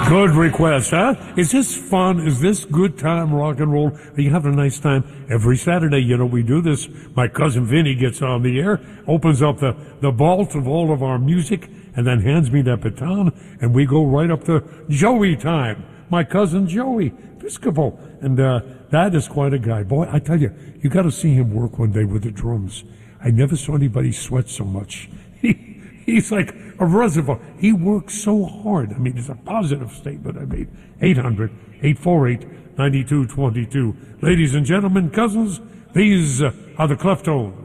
Good request, huh? Is this fun? Is this good time rock and roll? Are you having a nice time? Every Saturday, we do this. My cousin Vinny gets on the air, opens up the vault of all of our music, and then hands me that baton, and we go right up to Joey time. My cousin Joey Piscopo. And that is quite a guy. Boy, I tell you, you got to see him work one day with the drums. I never saw anybody sweat so much. He's like a reservoir. He works so hard. I mean, it's a positive statement I made. 800-848-9222. Ladies and gentlemen, cousins, these are the Cleftones.